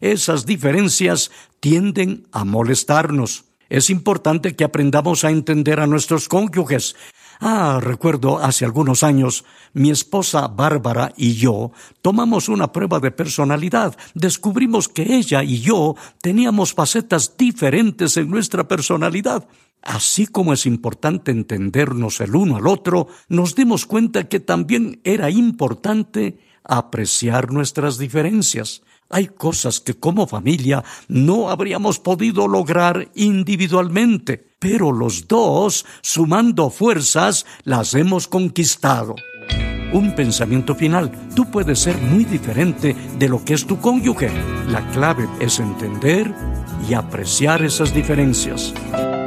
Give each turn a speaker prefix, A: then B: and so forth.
A: esas diferencias tienden a molestarnos. Es importante que aprendamos a entender a nuestros cónyuges. Recuerdo hace algunos años, mi esposa Bárbara y yo tomamos una prueba de personalidad. Descubrimos que ella y yo teníamos facetas diferentes en nuestra personalidad. Así como es importante entendernos el uno al otro, nos dimos cuenta que también era importante apreciar nuestras diferencias. Hay cosas que como familia no habríamos podido lograr individualmente, pero los dos, sumando fuerzas, las hemos conquistado. Un pensamiento final: tú puedes ser muy diferente de lo que es tu cónyuge. La clave es entender y apreciar esas diferencias.